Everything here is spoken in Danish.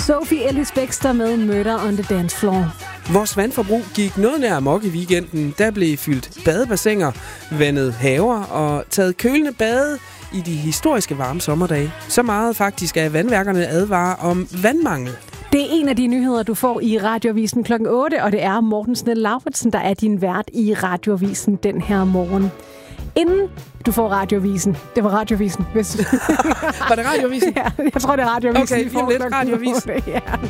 Sophie Ellis Bextor med Murder on the Dance Floor. Vores vandforbrug gik noget nær amok i weekenden. Der blev fyldt badebassiner, vandet haver og taget kølende bade i de historiske varme sommerdage. Så meget faktisk, at vandværkerne advarer om vandmangel. Det er en af de nyheder, du får i Radioavisen kl. 8, og det er Morten Snell Lauritsen, der er din vært i Radioavisen den her morgen. Inden du får Radioavisen. Det var Radioavisen. Var det Radioavisen? Ja, jeg tror, det er Radioavisen. Okay, lige om lidt Radioavisen. Ja.